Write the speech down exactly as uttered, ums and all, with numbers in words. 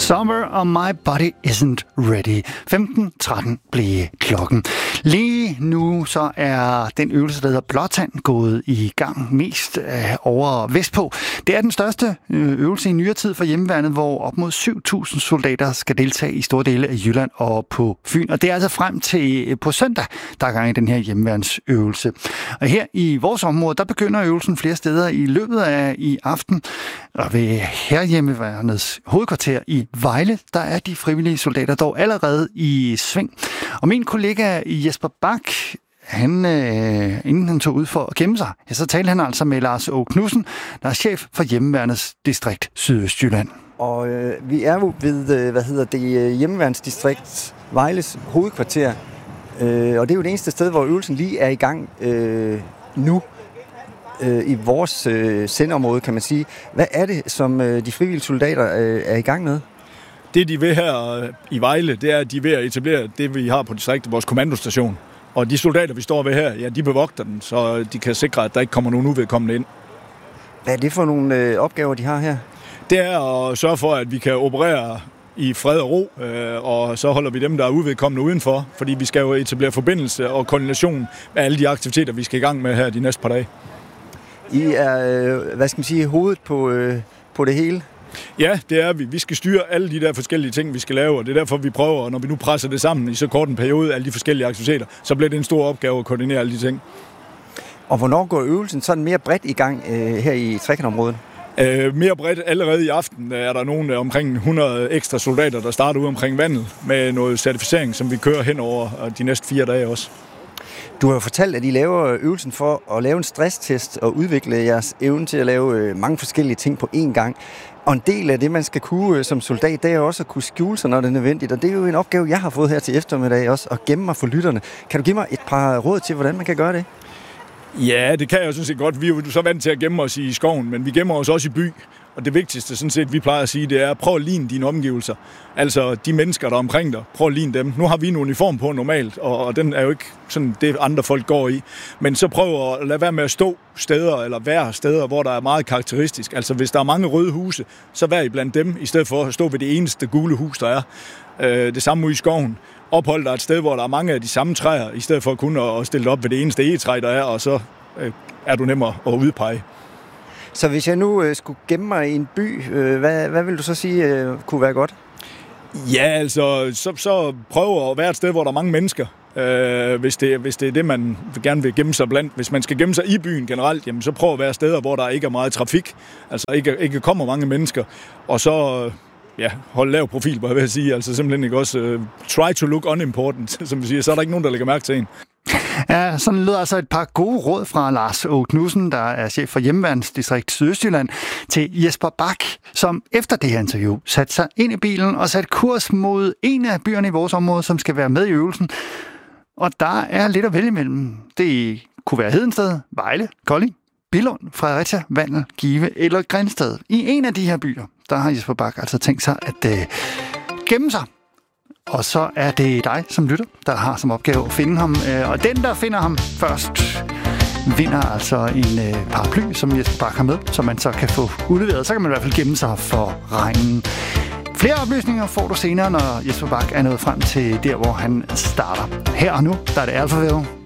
Summer og My Body Isn't Ready. femten tretten blev klokken. Lige nu så er den øvelse, der hedder Blåtand, gået i gang mest øh, over vestpå. Det er den største øh, øvelse i nyere tid for hjemmeværnet, hvor op mod syv tusind soldater skal deltage i store dele af Jylland og på Fyn. Og det er altså frem til øh, på søndag, der er gang i den her hjemmeværnsøvelse. Og her i vores område, der begynder øvelsen flere steder i løbet af i aften. Og ved Hærhjemmeværnets hovedkvarter i Vejle, der er de frivillige soldater dog allerede i sving. Og min kollega Jesper Bak, han, øh, inden han tog ud for at gemme sig, ja, så talte han altså med Lars Åge Knudsen, der er chef for Hjemmeværnets distrikt Sydøstjylland. Og øh, vi er jo ved, øh, hvad hedder det, Hjemmeværnsdistrikt Vejles hovedkvarter. Øh, og det er jo det eneste sted, hvor øvelsen lige er i gang øh, nu. I vores øh, sendområde, kan man sige. Hvad er det, som øh, de frivillige soldater øh, er i gang med? Det, de vil her i Vejle, det er, at de er ved at etablere det, vi har på distriktet, vores kommandostation. Og de soldater, vi står ved her, ja, de bevogter den, så de kan sikre, at der ikke kommer nogen uvedkommende ind. Hvad er det for nogle øh, opgaver, de har her? Det er at sørge for, at vi kan operere i fred og ro, øh, og så holder vi dem, der er uvedkommende udenfor, fordi vi skal jo etablere forbindelse og koordination med alle de aktiviteter, vi skal i gang med her de næste par dage. I er, øh, hvad skal man sige, hovedet på, øh, på det hele? Ja, det er vi. Vi skal styre alle de der forskellige ting, vi skal lave, og det er derfor, vi prøver, når vi nu presser det sammen i så kort en periode, alle de forskellige aktiviteter, så bliver det en stor opgave at koordinere alle de ting. Og hvornår går øvelsen sådan mere bredt i gang øh, her i trekantområdet? Øh, mere bredt allerede i aften er der nogle omkring hundrede ekstra soldater, der starter ude omkring vandet med noget certificering, som vi kører hen over de næste fire dage også. Du har jo fortalt, at I laver øvelsen for at lave en stresstest og udvikle jeres evne til at lave mange forskellige ting på én gang. Og en del af det, man skal kunne som soldat, det er også at kunne skjule sig, når det er nødvendigt. Og det er jo en opgave, jeg har fået her til eftermiddag også, at gemme mig for lytterne. Kan du give mig et par råd til, hvordan man kan gøre det? Ja, det kan jeg jo sådan set godt. Vi er jo så vant til at gemme os i skoven, men vi gemmer os også i by. Og det vigtigste, sådan set, vi plejer at sige, det er, prøv at ligne dine omgivelser. Altså de mennesker, der er omkring dig, prøv at ligne dem. Nu har vi en uniform på normalt, og, og den er jo ikke sådan det, andre folk går i. Men så prøv at lade være med at stå steder, eller være steder, hvor der er meget karakteristisk. Altså hvis der er mange røde huse, så vær I blandt dem, i stedet for at stå ved det eneste gule hus, der er. Øh, det samme ude i skoven. Ophold dig et sted, hvor der er mange af de samme træer, i stedet for at kun at stille op ved det eneste egetræ, der er, og så øh, er du nemmere at udpege. Så hvis jeg nu øh, skulle gemme mig i en by, øh, hvad, hvad vil du så sige øh, kunne være godt? Ja, altså, så, så prøv at være et sted, hvor der er mange mennesker, øh, hvis, det, hvis det er det, man gerne vil gemme sig blandt. Hvis man skal gemme sig i byen generelt, jamen, så prøv at være steder, hvor der ikke er meget trafik, altså ikke, ikke kommer mange mennesker, og så ja, hold lav profil, hvad jeg vil sige, altså simpelthen ikke også uh, try to look unimportant, som vi siger, så er der ikke nogen, der lægger mærke til en. Ja, sådan lyder altså et par gode råd fra Lars Åge Knudsen, der er chef for Hjemmeværnsdistrikt Sydøstjylland, til Jesper Bak, som efter det her interview satte sig ind i bilen og satte kurs mod en af byerne i vores område, som skal være med i øvelsen. Og der er lidt at vælge imellem. Det kunne være Hedensted, Vejle, Kolding, Billund, Fredericia, Vandel, Give eller Grindsted. I en af de her byer, der har Jesper Bak altså tænkt sig at øh, gemme sig. Og så er det dig som lytter, der har som opgave at finde ham. Og den, der finder ham først, vinder altså en paraply, som Jesper Bak har med, som man så kan få udleveret. Så kan man i hvert fald gemme sig for regnen. Flere oplysninger får du senere, når Jesper Bak er nået frem til der, hvor han starter. Her og nu, der er det Alphaville.